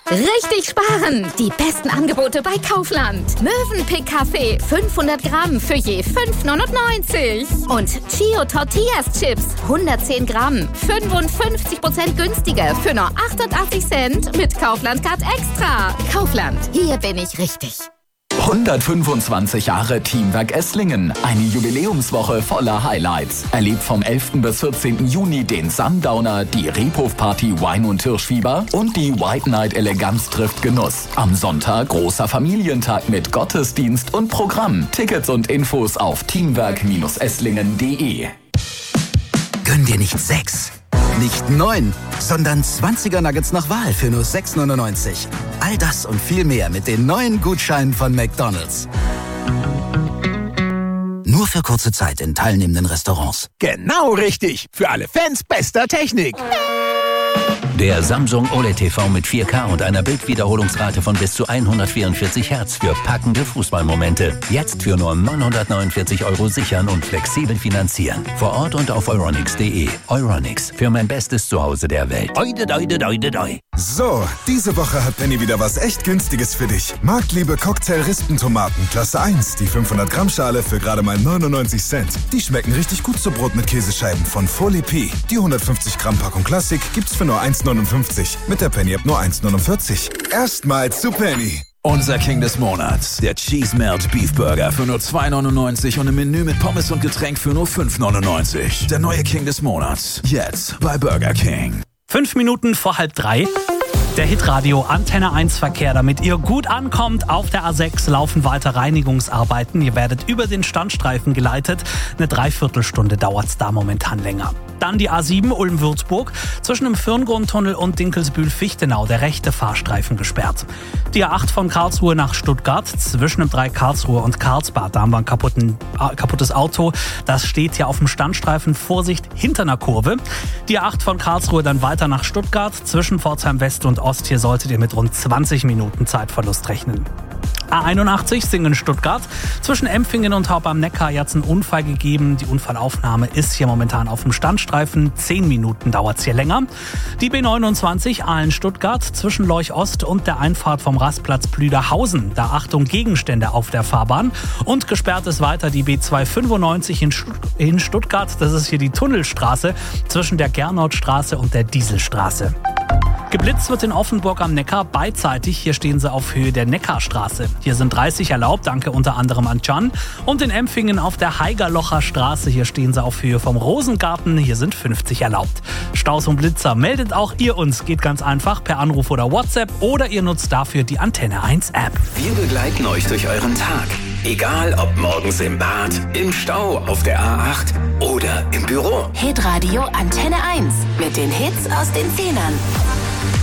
Richtig sparen! Die besten Angebote bei Kaufland. Mövenpick Kaffee 500 Gramm für je 5,99. Und Chio Tortillas Chips 110 Gramm 55% günstiger für nur 88 Cent mit Kaufland Card Extra. Kaufland, hier bin ich richtig. 125 Jahre Teamwerk Esslingen. Eine Jubiläumswoche voller Highlights. Erlebt vom 11. bis 14. Juni den Sundowner, die Rebhof-Party Wein und Hirschfieber und die White Night Eleganz trifft Genuss. Am Sonntag großer Familientag mit Gottesdienst und Programm. Tickets und Infos auf teamwerk-esslingen.de. Gönn dir nicht 6, nicht 9, sondern 20er Nuggets nach Wahl für nur 6,99. All das und viel mehr mit den neuen Gutscheinen von McDonald's. Nur für kurze Zeit in teilnehmenden Restaurants. Genau richtig. Für alle Fans bester Technik. Der Samsung OLED TV mit 4K und einer Bildwiederholungsrate von bis zu 144 Hertz für packende Fußballmomente. Jetzt für nur 949 € sichern und flexibel finanzieren. Vor Ort und auf euronics.de. Euronics, für mein bestes Zuhause der Welt. Oide, doide, doide, doi. So, diese Woche hat Penny wieder was echt Günstiges für dich. Marktliebe Cocktail-Rispentomaten, Klasse 1, die 500 Gramm Schale für gerade mal 99 Cent. Die schmecken richtig gut zu Brot mit Käsescheiben von Folie P. Die 150 Gramm Packung Klassik gibt's für nur 1,59. Mit der Penny App nur 1,49. Erstmals zu Penny. Unser King des Monats, der Cheese Melt Beef Burger für nur 2,99 und im Menü mit Pommes und Getränk für nur 5,99. Der neue King des Monats, jetzt bei Burger King. 5 Minuten vor 2:30. Der Hitradio Antenne 1 Verkehr, damit ihr gut ankommt. Auf der A6 laufen weiter Reinigungsarbeiten. Ihr werdet über den Standstreifen geleitet. Eine Dreiviertelstunde dauert's da momentan länger. Dann die A7 Ulm-Würzburg. Zwischen dem Firngrundtunnel und Dinkelsbühl-Fichtenau der rechte Fahrstreifen gesperrt. Die A8 von Karlsruhe nach Stuttgart. Zwischen dem 3 Karlsruhe und Karlsbad. Da haben wir ein kaputtes Auto. Das steht hier auf dem Standstreifen. Vorsicht, hinter einer Kurve. Die A8 von Karlsruhe dann weiter nach Stuttgart. Zwischen Pforzheim West und Ost. Hier solltet ihr mit rund 20 Minuten Zeitverlust rechnen. A81 Singen-Stuttgart. Zwischen Empfingen und Haupt am Neckar hat es einen Unfall gegeben. Die Unfallaufnahme ist hier momentan auf dem Standstreifen. 10 Minuten dauert es hier länger. Die B29 Aalen-Stuttgart zwischen Leuch Ost und der Einfahrt vom Rastplatz Plüderhausen. Da Achtung, Gegenstände auf der Fahrbahn. Und gesperrt ist weiter die B295 in Stuttgart. Das ist hier die Tunnelstraße zwischen der Gernotstraße und der Dieselstraße. Geblitzt wird in Offenburg am Neckar beidseitig. Hier stehen sie auf Höhe der Neckarstraße. Hier sind 30 erlaubt, danke unter anderem an Can. Und in Empfingen auf der Haigerlocher Straße. Hier stehen sie auf Höhe vom Rosengarten. Hier sind 50 erlaubt. Staus und Blitzer meldet auch ihr uns. Geht ganz einfach per Anruf oder WhatsApp oder ihr nutzt dafür die Antenne 1 App. Wir begleiten euch durch euren Tag. Egal ob morgens im Bad, im Stau, auf der A8 oder im Büro. Hitradio Antenne 1 mit den Hits aus den 10ern.